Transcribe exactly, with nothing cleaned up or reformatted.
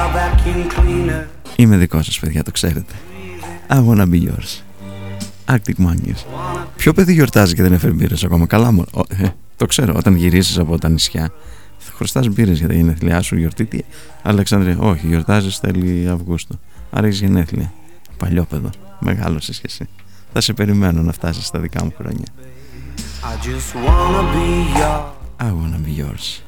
Είμαι δικό σας, παιδιά, το ξέρετε. I wanna be yours. Arctic Monkeys. Ποιο παιδί γιορτάζει και δεν έφερε μπύρες ακόμα? Καλά μου. Ε, το ξέρω, όταν γυρίσεις από τα νησιά θα χρωστάς μπύρες για τα γενέθλιά σου. Γιορτή τι? Αλέξανδρε, όχι, γιορτάζεις τέλη Αυγούστου. Άρα έχεις γενέθλια. Παλιόπαιδο, μεγάλωσες κι εσύ. Θα σε περιμένω να φτάσεις στα δικά μου χρόνια. I just wanna be yours. I wanna be yours.